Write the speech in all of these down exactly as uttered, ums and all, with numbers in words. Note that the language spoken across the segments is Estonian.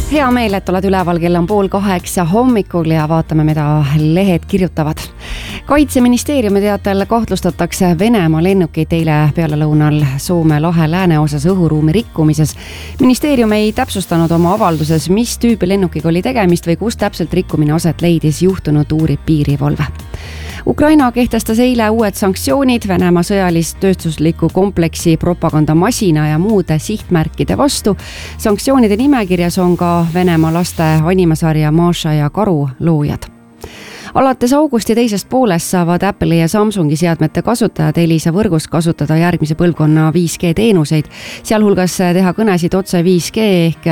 Hea meel, et oled üleval, kell on pool kaheksa hommikul ja vaatame, mida lehed kirjutavad. Kaitseministeeriumi teatel kahtlustatakse Venemaa lennukeid eile pealelõunal Soome lahe lääneosas õhuruumi rikkumises. Ministeerium ei täpsustanud oma avalduses, mis tüüpi lennukiga oli tegemist või kus täpselt rikkumine aset leidis, juhtunud uurib piirivalve. Ukraina kehtestas eile uued sanktsioonid Venemaa sõjalist tööstusliku kompleksi propagandamasina ja muude sihtmärkide vastu. Sanktsioonide nimekirjas on ka Venemaa laste animasarja Maša ja Karu loojad. Alates augusti teisest poolest saavad Apple'i ja Samsungi seadmete kasutajad Elisa võrgus kasutada järgmise põlvkonna viis G teenuseid, sealhulgas teha kõnesid otse viis G ehk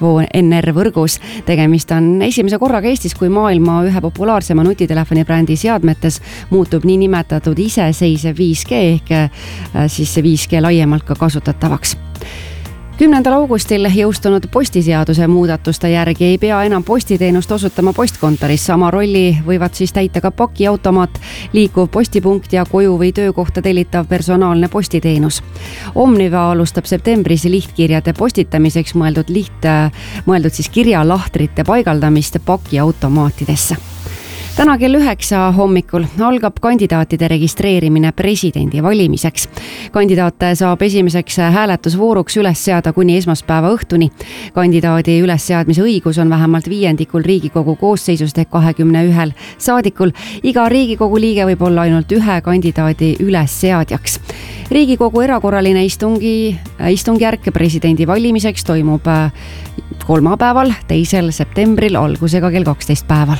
N R võrgus. Tegemist on esimese korraga Eestis, kui maailma ühe populaarsema nutitelefoni brändi seadmetes muutub nii nimetatud iseseisev viis G ehk siis viis G laiemalt ka kasutatavaks. kümnendal augustil jõustunud postiseaduse muudatuste järgi ei pea enam postiteenust osutama postkontoris. Sama rolli võivad siis täita ka pakiautomaat, liikuv postipunkt ja koju või töökohta tellitav personaalne postiteenus. Omniva alustab septembris lihtkirjade postitamiseks mõeldud, liht, mõeldud siis kirjalahtrite paigaldamist pakiautomaatidesse. Täna kell üheksa hommikul algab kandidaatide registreerimine presidendi valimiseks. Kandidaate saab esimeseks hääletusvooruks üles seada kuni esmaspäeva õhtuni. Kandidaadi ülesseadmise õigus on vähemalt viiendikul Riigikogu koosseisust ehk kahekümne ühel saadikul. Iga Riigikogu liige võib olla ainult ühe kandidaadi ülesseadjaks. Riigikogu erakorraline istungi, istungjärk presidendi valimiseks toimub kolmapäeval, teisel septembril algusega kell kaksteist päeval.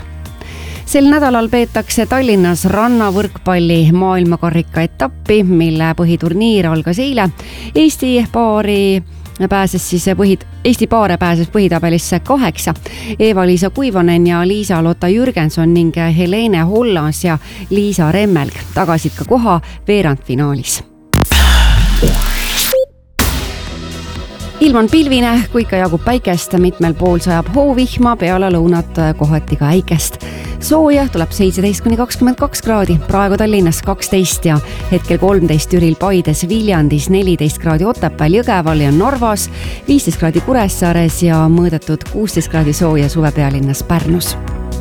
Sel nädalal peetakse Tallinnas rannavõrkpalli maailmakarika etappi, mille põhiturniir algas eile. Eesti paari pääses siis põhid, Eesti paare pääses põhitabelisse kaheksa. Eva-Liisa Kuivanen ja Liisa-Lotta Jürgenson ning Helene Hollas ja Liisa Remmelg tagasid ka koha veerandfinaalis. Ilm on pilvine, kui ikka jagub päikest, mitmel pool sajab hoovihma, peale lõunat kohati ka äikest. Sooja tuleb seitseteist kuni kakskümmend kaks kraadi, praegu Tallinnas kaksteist ja hetkel kolmteist Türil, Paides, Viljandis, neliteist kraadi Otepääl, Jõgeval ja Narvas, viisteist kraadi Kuressaares ja mõõdetud kuusteist kraadi sooja suvepealinnas Pärnus.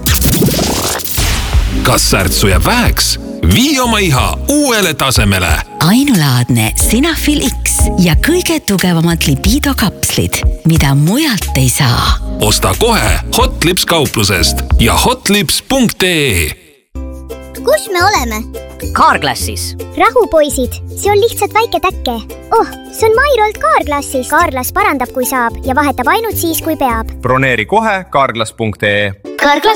Kas särtsu jääb väheks? Vii oma iha uuele tasemele. Ainulaadne Sinafil X ja kõige tugevamad libido kapslid, mida mujalt ei saa. Osta kohe Hotlips kauplusest ja hotlips punkt ee. Kus me oleme? Carglassis. Rahu, poisid, see on lihtsalt väike täkke. Oh, see on Mairolt Carglassis. Carglass parandab, kui saab ja vahetab ainult siis, kui peab. Broneeri kohe carglass punkt ee. Carglass